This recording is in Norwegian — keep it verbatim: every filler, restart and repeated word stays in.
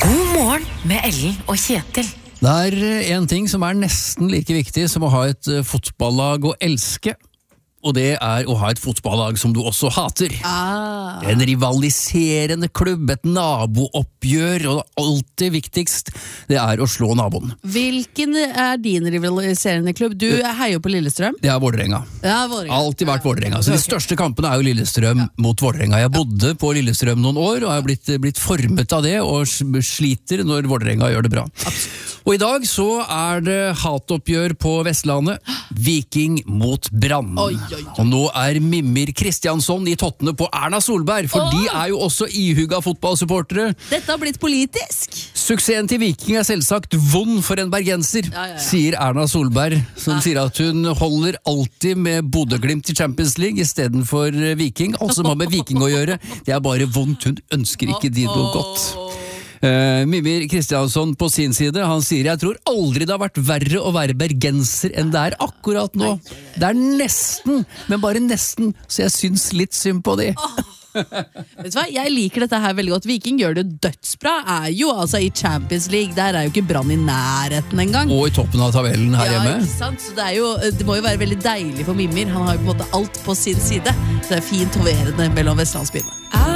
God morgen med Ellen og Kjetil. Det er en ting som er nesten like viktig som å ha et fotballag å elske, og det er å ha et fotballag som du også hater. Ah. En rivaliserende klubb, et nabooppgjør, og det alltid viktigst, det er å slå naboen. Hvilken er din rivaliserende klubb? Du heier jo på Lillestrøm. Det er Vålerenga. Ja, Vålerenga. Alltid vært Vålerenga. Så de største kampene er jo Lillestrøm ja. mot Vålerenga. Jeg bodde på Lillestrøm noen år, og jeg har blitt, blitt formet av det, og sliter når Vålerenga gjør det bra. Absolutt. Og i dag så er det hatoppgjør på Vestlandet. Viking mot Brann. Oi, oi, oi. Og nå er Mimir Kristiansson i tottene på Erna Solberg, for oh. de er jo også ihuga fotballsupportere. Dette har blitt politisk. Suksessen til Viking er selvsagt vond for en bergenser, ja, ja, ja. sier Erna Solberg, som ja. sier at hun holder alltid med Bodø-Glimt i Champions League i stedet for Viking. Alt som har med Viking å gjøre, det er bare vondt. Hun ønsker ikke de noe godt. Uh, Mimir Kristiansson på sin side, han sier jeg tror aldri det har vært verre å være bergenser enn det er akkurat nå. Det er nesten, men bare nesten, så jeg syns litt synd på de. Oh. Vet du hva, jeg liker dette her veldig godt. Viking gjør det dødsbra, er jo altså i Champions League, der er jo ikke Brann i nærheten engang. Og i toppen av tabellen her ja, hjemme. Ikke sant? Så det, er jo, det må jo være veldig deilig for Mimir. Han har jo på en måte alt på sin side. Så det er fint hoverende mellom vestlandsbyene.